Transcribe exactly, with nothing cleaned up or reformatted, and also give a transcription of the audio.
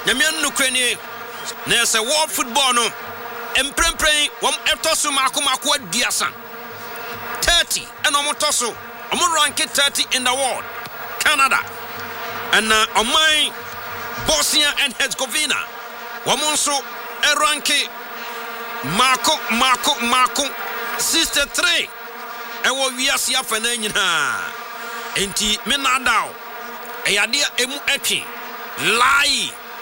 nyame no krani na say world football no emprempren wom etoso mako mako aduasa thirty and omo toso omo rank thirty in the world. Canada and uh, Omai Bosnia and Herzegovina womonso e rank mako mako mako sixty-three e wo wiase afana nyina enti me nadao e yade emu etwe lai